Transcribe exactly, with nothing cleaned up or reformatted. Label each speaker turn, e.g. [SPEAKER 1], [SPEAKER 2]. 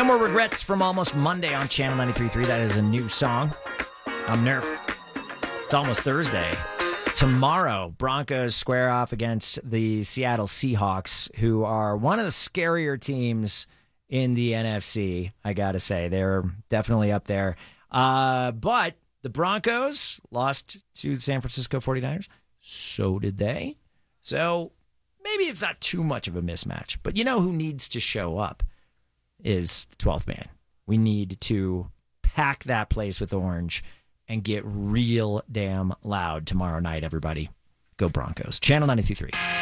[SPEAKER 1] More Regrets from Almost Monday on Channel ninety-three point three. That is a new song. I'm Nerf. It's almost Thursday. Tomorrow, Broncos square off against the Seattle Seahawks, who are one of the scarier teams in the N F C, I got to say. They're definitely up there. Uh, but the Broncos lost to the San Francisco forty-niners. So did they. So maybe it's not too much of a mismatch. But you know who needs to show up is the twelfth man. We need to pack that place with orange and get real damn loud tomorrow night, everybody. Go Broncos. Channel ninety-three point three.